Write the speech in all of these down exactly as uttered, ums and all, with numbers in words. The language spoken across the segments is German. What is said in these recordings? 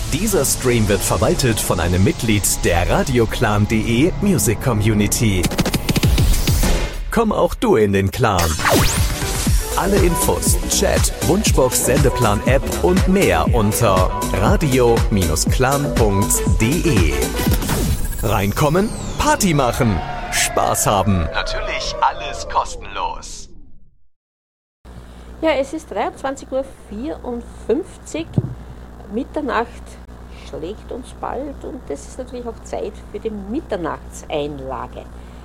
Dieser Stream wird verwaltet von einem Mitglied der radioclan punkt de Music Community. Komm auch du in den Clan. Alle Infos, Chat, Wunschbox, Sendeplan-App und mehr unter radio Bindestrich clan punkt de. Reinkommen, Party machen, Spaß haben. Natürlich alles kostenlos. Ja, es ist dreiundzwanzig Uhr vierundfünfzig. Mitternacht schlägt uns bald und das ist natürlich auch Zeit für die Mitternachtseinlage.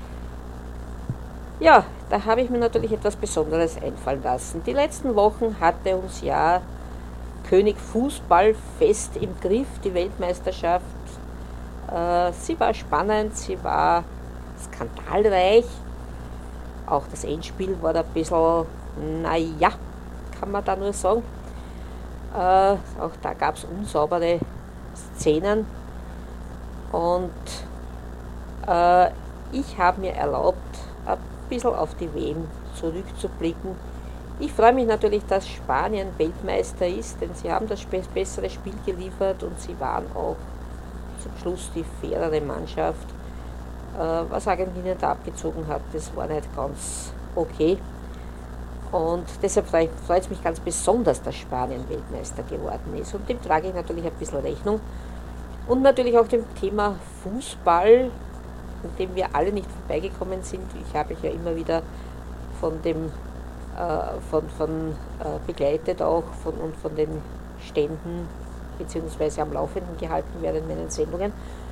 Ja, da habe ich mir natürlich etwas Besonderes einfallen lassen. Die letzten Wochen hatte uns ja König Fußball fest im Griff, die Weltmeisterschaft. Äh, sie war spannend, sie war skandalreich. Auch das Endspiel war da ein bisschen, naja, kann man da nur sagen. Äh, auch da gab es unsaubere Szenen und äh, ich habe mir erlaubt, ein bisschen auf die W M zurückzublicken. Ich freue mich natürlich, dass Spanien Weltmeister ist, denn sie haben das bessere Spiel geliefert und sie waren auch zum Schluss die fairere Mannschaft. Äh, was Argentinien da abgezogen hat, das war nicht ganz okay. Und deshalb freut es mich ganz besonders, dass Spanien Weltmeister geworden ist. Und dem trage ich natürlich ein bisschen Rechnung. Und natürlich auch dem Thema Fußball, an dem wir alle nicht vorbeigekommen sind. Ich habe mich ja immer wieder von dem äh, von, von, äh, begleitet auch von, und von den Ständen beziehungsweise am Laufenden gehalten während meinen Sendungen.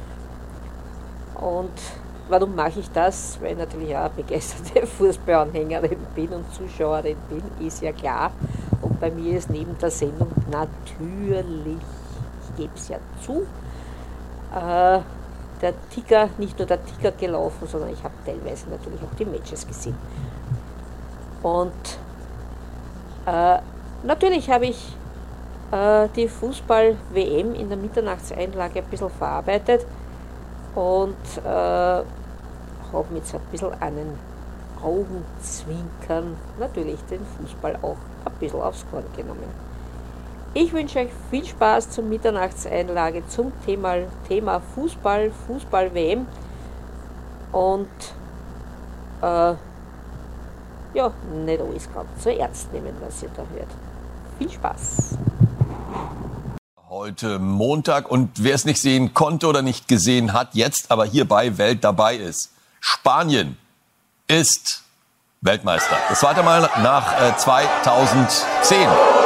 Und warum mache ich das? Weil ich natürlich auch eine begeisterte Fußballanhängerin bin und Zuschauerin bin, ist ja klar. Und bei mir ist neben der Sendung natürlich, ich gebe es ja zu, äh, der Ticker, nicht nur der Ticker gelaufen, sondern ich habe teilweise natürlich auch die Matches gesehen. Und äh, natürlich habe ich äh, die Fußball-W M in der Mitternachtseinlage ein bisschen verarbeitet. Und äh, habe mit so ein bisschen einen Augenzwinkern natürlich den Fußball auch ein bisschen aufs Korn genommen. Ich wünsche euch viel Spaß zur Mitternachtseinlage zum Thema, Thema Fußball, Fußball-W M und äh, ja, nicht alles ganz so ernst nehmen, was ihr da hört. Viel Spaß! Heute Montag und wer es nicht sehen konnte oder nicht gesehen hat, jetzt aber hier bei Welt dabei ist. Spanien ist Weltmeister. Das zweite Mal nach äh, zweitausendzehn.